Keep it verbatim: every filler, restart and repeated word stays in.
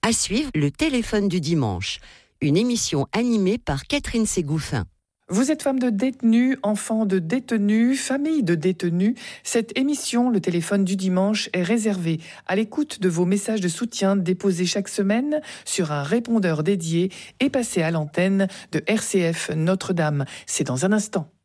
À suivre, le téléphone du dimanche, une émission animée par Catherine Ségouffin. Vous êtes femme de détenus, enfant de détenus, famille de détenus. Cette émission, le téléphone du dimanche, est réservée à l'écoute de vos messages de soutien déposés chaque semaine sur un répondeur dédié et passés à l'antenne de R C F Notre-Dame. C'est dans un instant.